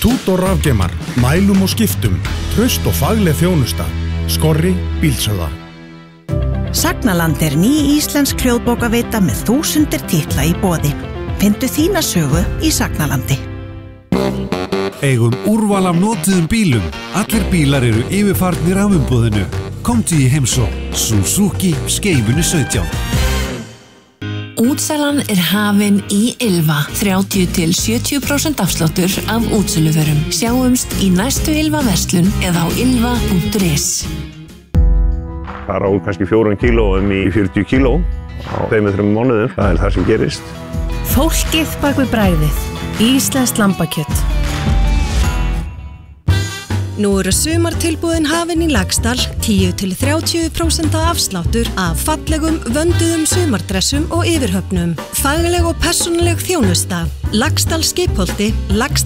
Tút og rafgeimar, mælum og skiptum, traust og fagleg þjónusta. Skorri bílsöða. Sagnaland ný íslensk hljóðbókaveita með 1000 titla í boði. Findu þína sögu í Sagnalandi. Eigum úrval af notuðum bílum. Allir bílar eru yfirfarnir af umboðinu. Komdu í heimsókn. Suzuki Skeifunni 17. Útsalan hafin í Ylva. 30–70% afsláttur af útsöluvörum. Sjáumst í næstu Ylva verslun eða á ylva.is. Fara úr kannski 4 kílóum í 40 kíló á 2–3 mánuðum. Það það sem gerist. Fólkið bak við bragðið. Íslenskt lambakjöt. Nú sumartilboðin hafin í Laxdal, 10–30% afsláttur af fallegum, vönduðum sumardressum og yfirhöfnum. Fagleg og persónuleg þjónusta. Laxdal Skipholti, Laxdal